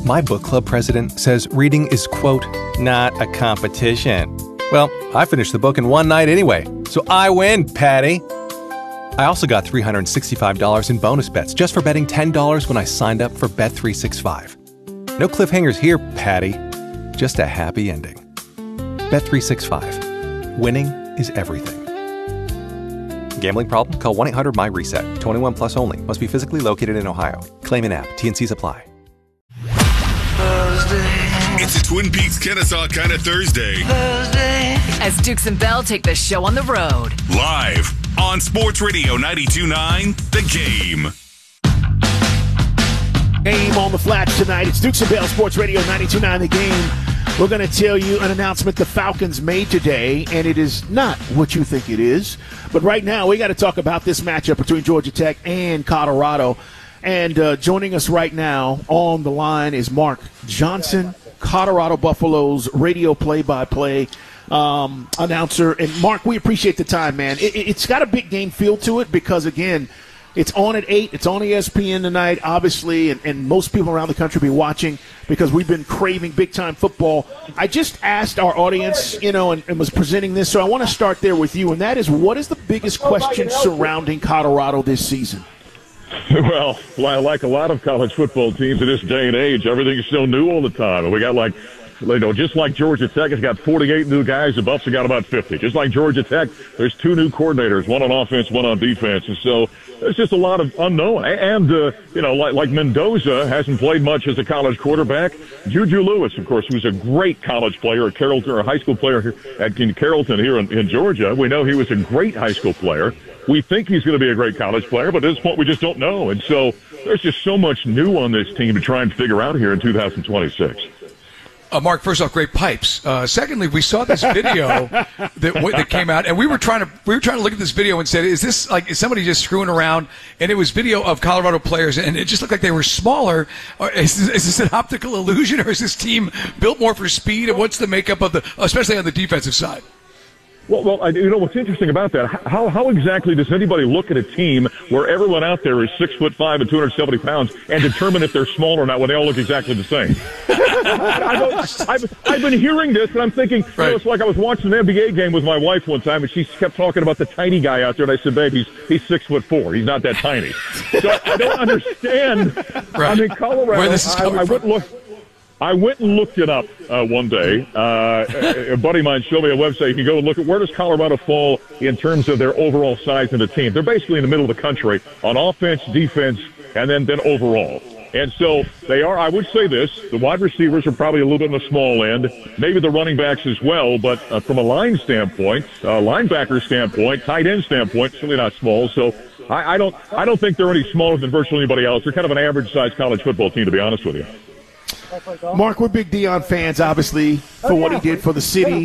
My book club president says reading is, quote, not a competition. Well, I finished the book in one night anyway, so I win, Patty. I also got $365 in bonus bets just for betting $10 when I signed up for Bet365. No cliffhangers here, Patty. Just a happy ending. Bet365. Winning is everything. Gambling problem? Call 1-800-MY-RESET. 21 plus only. Must be physically located in Ohio. Claim in app. T&Cs apply. It's a Twin Peaks Kennesaw kind of Thursday. As Dukes and Bell take the show on the road. Live on Sports Radio 92.9, The Game. Game on the Flats tonight. It's Dukes and Bell, Sports Radio 92.9, The Game. We're going to tell you an announcement the Falcons made today, and it is not what you think it is. But right now, we got to talk about this matchup between Georgia Tech and Colorado. And joining us right now on the line is Mark Johnson, Colorado Buffaloes radio play-by-play announcer. And, Mark, we appreciate the time, man. It's got a big game feel to it because, again, it's on at 8. It's on ESPN tonight, obviously, and most people around the country will be watching because we've been craving big-time football. I just asked our audience, and was presenting this, so I want to start there with you, and that is, what is the biggest question surrounding Colorado this season? Well, like a lot of college football teams in this day and age, everything's so new all the time. And we got just like Georgia Tech has got 48 new guys, the Buffs have got about 50. Just like Georgia Tech, there's 2 new coordinators, one on offense, one on defense. And so there's just a lot of unknown. And, like Mendoza hasn't played much as a college quarterback. Juju Lewis, of course, who's a great college player at Carrollton, or a high school player at Carrollton here in Georgia. We know he was a great high school player. We think he's going to be a great college player, but at this point we just don't know. And so there's just so much new on this team to try and figure out here in 2026. Mark, first off, great pipes. Secondly, we saw this video that came out, and we were trying to look at this video and said, is somebody just screwing around? And it was video of Colorado players, and it just looked like they were smaller. Is this an optical illusion, or is this team built more for speed? And what's the makeup of especially on the defensive side? Well, what's interesting about that? How exactly does anybody look at a team where everyone out there is 6'5" and 270 pounds and determine if they're small or not when they all look exactly the same? I've been hearing this, and I'm thinking, right. It's like I was watching an NBA game with my wife one time, and she kept talking about the tiny guy out there, and I said, "Babe, he's 6'4". He's not that tiny." So I don't understand. Right. I mean, Colorado. Where this is coming from. I went and looked it up one day. A buddy of mine showed me a website. You can go and look at where does Colorado fall in terms of their overall size in the team. They're basically in the middle of the country on offense, defense, and then overall. And so they are, I would say this, the wide receivers are probably a little bit on the small end, maybe the running backs as well, but from a line standpoint, linebacker standpoint, tight end standpoint, certainly not small. So I don't think they're any smaller than virtually anybody else. They're kind of an average-sized college football team, to be honest with you. Mark, we're big Deion fans, obviously, for what he did for the city,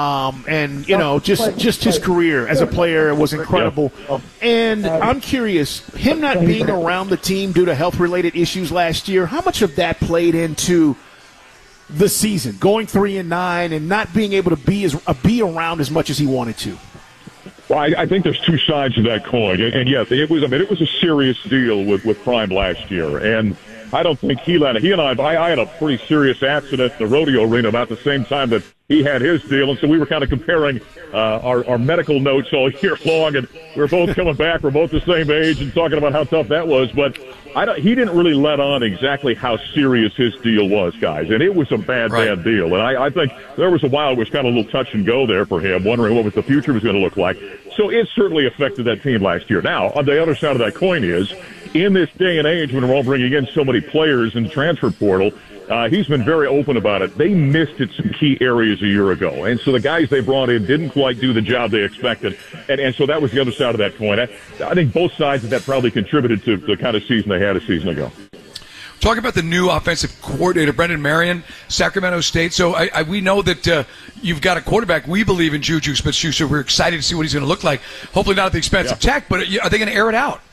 and just his career as a player was incredible. Yeah. And I'm curious, him not being around the team due to health-related issues last year, how much of that played into the season, going 3-9, and not being able to be around as much as he wanted to? Well, I think there's 2 sides to that coin, and yes, it was a serious deal with Prime last year, and I don't think he and I had a pretty serious accident in the rodeo arena about the same time that he had his deal, and so we were kind of comparing our medical notes all year long, and we were both coming back. We're both the same age and talking about how tough that was, but he didn't really let on exactly how serious his deal was, guys, and it was a bad deal. And I think there was a while it was kind of a little touch and go there for him, wondering what the future was going to look like. So it certainly affected that team last year. Now, on the other side of that coin is, in this day and age when we're all bringing in so many players in the transfer portal, he's been very open about it. They missed at some key areas a year ago, and so the guys they brought in didn't quite do the job they expected, and so that was the other side of that coin. I think both sides of that probably contributed to the kind of season they had a season ago. Talk about the new offensive coordinator, Brendan Marion, Sacramento State. So we know that you've got a quarterback. We believe in Juju Smith-Schuster. We're excited to see what he's going to look like. Hopefully not at the expense of Tech, but are they going to air it out?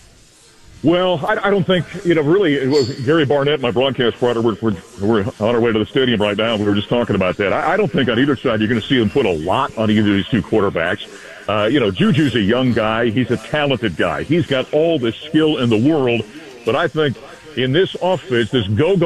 Well, I don't think, really, it was Gary Barnett, my broadcast partner, we're on our way to the stadium right now. We were just talking about that. I don't think on either side you're going to see them put a lot on either of these 2 quarterbacks. Juju's a young guy. He's a talented guy. He's got all the skill in the world. But I think in this offense, this go-go